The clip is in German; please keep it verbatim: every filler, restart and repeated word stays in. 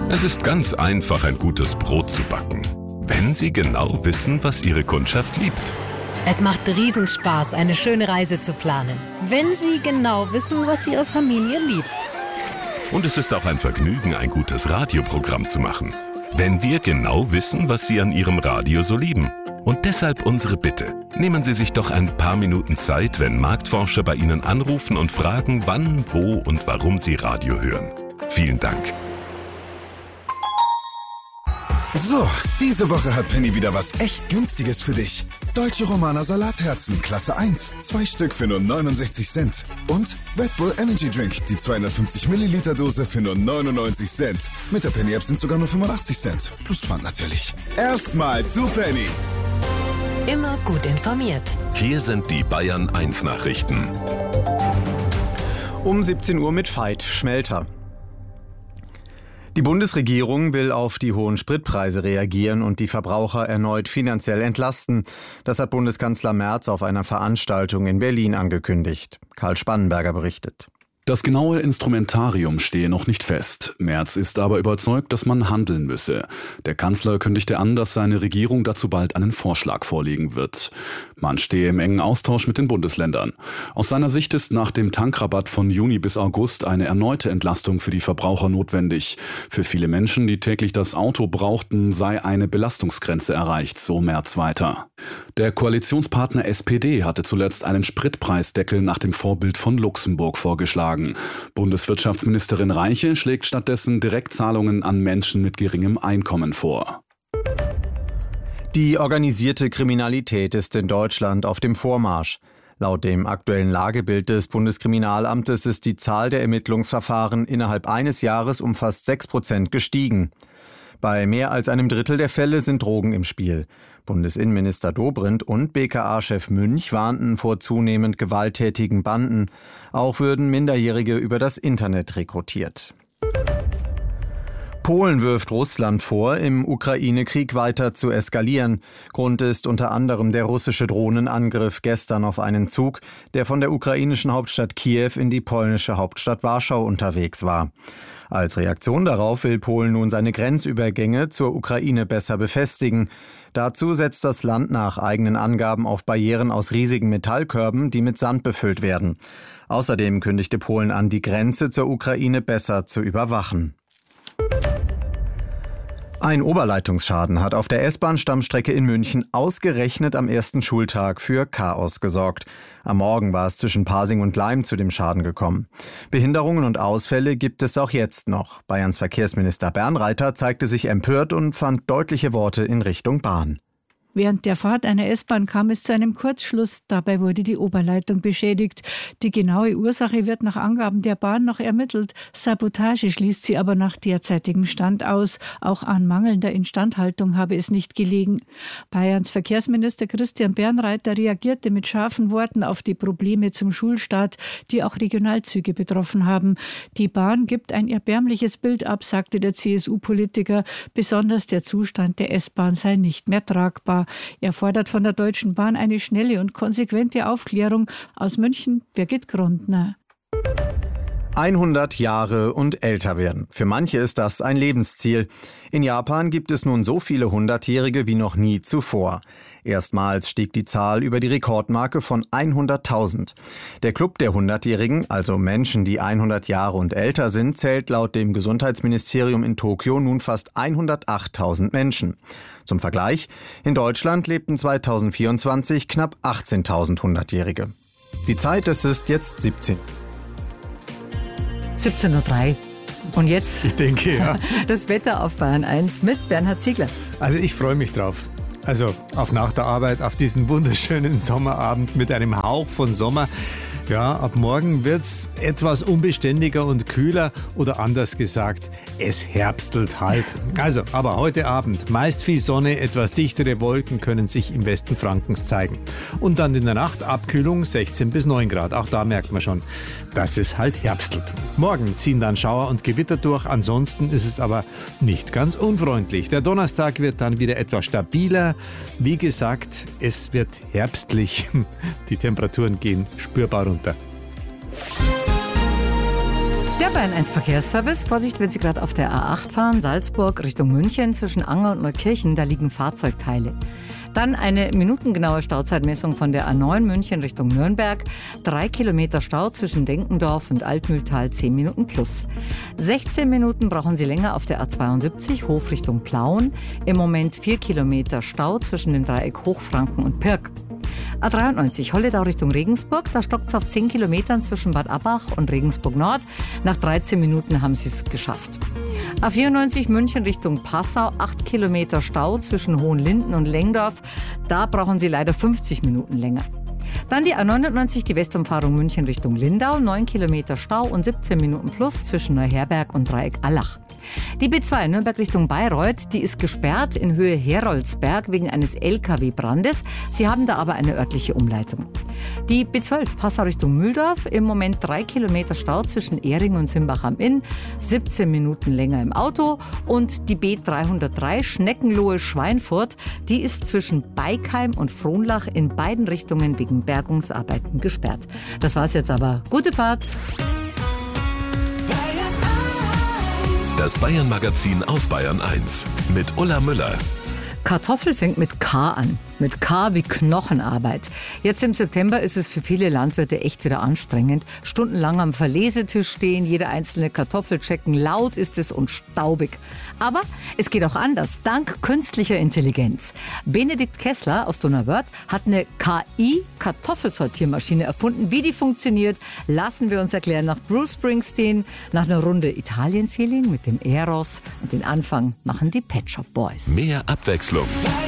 Es ist ganz einfach, ein gutes Brot zu backen, wenn Sie genau wissen, was Ihre Kundschaft liebt. Es macht Riesenspaß, eine schöne Reise zu planen, wenn Sie genau wissen, was Ihre Familie liebt. Und es ist auch ein Vergnügen, ein gutes Radioprogramm zu machen, wenn wir genau wissen, was Sie an Ihrem Radio so lieben. Und deshalb unsere Bitte. Nehmen Sie sich doch ein paar Minuten Zeit, wenn Marktforscher bei Ihnen anrufen und fragen, wann, wo und warum Sie Radio hören. Vielen Dank. So, diese Woche hat Penny wieder was echt Günstiges für dich. Deutsche Romaner Salatherzen, Klasse eins, zwei Stück für nur neunundsechzig Cent. Und Red Bull Energy Drink, die zweihundertfünfzig Milliliter Dose für nur neunundneunzig Cent. Mit der Penny App sind sogar nur fünfundachtzig Cent. Plus Pfand natürlich. Erstmal zu Penny. Immer gut informiert. Hier sind die Bayern eins Nachrichten. Um siebzehn Uhr mit Veit Schmelter. Die Bundesregierung will auf die hohen Spritpreise reagieren und die Verbraucher erneut finanziell entlasten. Das hat Bundeskanzler Merz auf einer Veranstaltung in Berlin angekündigt. Karl Spannenberger berichtet. Das genaue Instrumentarium stehe noch nicht fest. Merz ist aber überzeugt, dass man handeln müsse. Der Kanzler kündigte an, dass seine Regierung dazu bald einen Vorschlag vorlegen wird. Man stehe im engen Austausch mit den Bundesländern. Aus seiner Sicht ist nach dem Tankrabatt von Juni bis August eine erneute Entlastung für die Verbraucher notwendig. Für viele Menschen, die täglich das Auto brauchten, sei eine Belastungsgrenze erreicht, so Merz weiter. Der Koalitionspartner S P D hatte zuletzt einen Spritpreisdeckel nach dem Vorbild von Luxemburg vorgeschlagen. Bundeswirtschaftsministerin Reiche schlägt stattdessen Direktzahlungen an Menschen mit geringem Einkommen vor. Die organisierte Kriminalität ist in Deutschland auf dem Vormarsch. Laut dem aktuellen Lagebild des Bundeskriminalamtes ist die Zahl der Ermittlungsverfahren innerhalb eines Jahres um fast sechs Prozent gestiegen. Bei mehr als einem Drittel der Fälle sind Drogen im Spiel. Bundesinnenminister Dobrindt und B K A-Chef Münch warnten vor zunehmend gewalttätigen Banden. Auch würden Minderjährige über das Internet rekrutiert. Polen wirft Russland vor, im Ukraine-Krieg weiter zu eskalieren. Grund ist unter anderem der russische Drohnenangriff gestern auf einen Zug, der von der ukrainischen Hauptstadt Kiew in die polnische Hauptstadt Warschau unterwegs war. Als Reaktion darauf will Polen nun seine Grenzübergänge zur Ukraine besser befestigen. Dazu setzt das Land nach eigenen Angaben auf Barrieren aus riesigen Metallkörben, die mit Sand befüllt werden. Außerdem kündigte Polen an, die Grenze zur Ukraine besser zu überwachen. Ein Oberleitungsschaden hat auf der S-Bahn-Stammstrecke in München ausgerechnet am ersten Schultag für Chaos gesorgt. Am Morgen war es zwischen Pasing und Laim zu dem Schaden gekommen. Behinderungen und Ausfälle gibt es auch jetzt noch. Bayerns Verkehrsminister Bernreiter zeigte sich empört und fand deutliche Worte in Richtung Bahn. Während der Fahrt einer S-Bahn kam es zu einem Kurzschluss. Dabei wurde die Oberleitung beschädigt. Die genaue Ursache wird nach Angaben der Bahn noch ermittelt. Sabotage schließt sie aber nach derzeitigem Stand aus. Auch an mangelnder Instandhaltung habe es nicht gelegen. Bayerns Verkehrsminister Christian Bernreiter reagierte mit scharfen Worten auf die Probleme zum Schulstart, die auch Regionalzüge betroffen haben. Die Bahn gibt ein erbärmliches Bild ab, sagte der C S U-Politiker. Besonders der Zustand der S-Bahn sei nicht mehr tragbar. Er fordert von der Deutschen Bahn eine schnelle und konsequente Aufklärung. Aus München, Birgit Grundner. hundert Jahre und älter werden. Für manche ist das ein Lebensziel. In Japan gibt es nun so viele Hundertjährige wie noch nie zuvor. Erstmals stieg die Zahl über die Rekordmarke von hunderttausend. Der Club der Hundertjährigen, also Menschen, die hundert Jahre und älter sind, zählt laut dem Gesundheitsministerium in Tokio nun fast hundertachttausend Menschen. Zum Vergleich, in Deutschland lebten zweitausendvierundzwanzig knapp achtzehntausend Hundertjährige. Die Zeit, es ist jetzt siebzehn. siebzehn Uhr drei. Und jetzt ich denke, ja. Das Wetter auf Bayern eins mit Bernhard Ziegler. Also ich freue mich drauf. Also auf nach der Arbeit, auf diesen wunderschönen Sommerabend mit einem Hauch von Sommer. Ja, ab morgen wird's etwas unbeständiger und kühler oder anders gesagt, es herbstelt halt. Also, aber heute Abend meist viel Sonne, etwas dichtere Wolken können sich im Westen Frankens zeigen. Und dann in der Nacht Abkühlung sechzehn bis neun Grad. Auch da merkt man schon, dass es halt herbstelt. Morgen ziehen dann Schauer und Gewitter durch, ansonsten ist es aber nicht ganz unfreundlich. Der Donnerstag wird dann wieder etwas stabiler. Wie gesagt, es wird herbstlich. Die Temperaturen gehen spürbar runter. Der Bayern eins Verkehrsservice. Vorsicht, wenn Sie gerade auf der A acht fahren, Salzburg Richtung München, zwischen Anger und Neukirchen, da liegen Fahrzeugteile. Dann eine minutengenaue Stauzeitmessung von der A neun München Richtung Nürnberg. Drei Kilometer Stau zwischen Denkendorf und Altmühltal, zehn Minuten plus. sechzehn Minuten brauchen Sie länger auf der A zweiundsiebzig, Hof Richtung Plauen. Im Moment vier Kilometer Stau zwischen dem Dreieck Hochfranken und Pirk. A dreiundneunzig, Holledau Richtung Regensburg. Da stockt es auf zehn Kilometern zwischen Bad Abbach und Regensburg Nord. Nach dreizehn Minuten haben Sie es geschafft. A vierundneunzig München Richtung Passau, acht Kilometer Stau zwischen Hohenlinden und Lengdorf. Da brauchen Sie leider fünfzig Minuten länger. Dann die A neunundneunzig, die Westumfahrung München Richtung Lindau, neun Kilometer Stau und siebzehn Minuten plus zwischen Neuherberg und Dreieck Allach. Die B zwei Nürnberg Richtung Bayreuth, die ist gesperrt in Höhe Heroldsberg wegen eines L K W-Brandes. Sie haben da aber eine örtliche Umleitung. Die B zwölf Passau Richtung Mühldorf, im Moment drei Kilometer Stau zwischen Ehring und Simbach am Inn, siebzehn Minuten länger im Auto. Und die B dreihundertdrei Schneckenlohe Schweinfurt, die ist zwischen Beikheim und Frohnlach in beiden Richtungen wegen Bergungsarbeiten gesperrt. Das war's jetzt aber. Gute Fahrt! Das Bayern-Magazin auf Bayern eins mit Ulla Müller. Kartoffel fängt mit K an. Mit K wie Knochenarbeit. Jetzt im September ist es für viele Landwirte echt wieder anstrengend. Stundenlang am Verlesetisch stehen, jede einzelne Kartoffel checken. Laut ist es und staubig. Aber es geht auch anders, dank künstlicher Intelligenz. Benedikt Kessler aus Donauwörth hat eine K I-Kartoffelsortiermaschine erfunden. Wie die funktioniert, lassen wir uns erklären nach Bruce Springsteen. Nach einer Runde Italien-Feeling mit dem Eros. Und den Anfang machen die Pet Shop Boys. Mehr Abwechslung.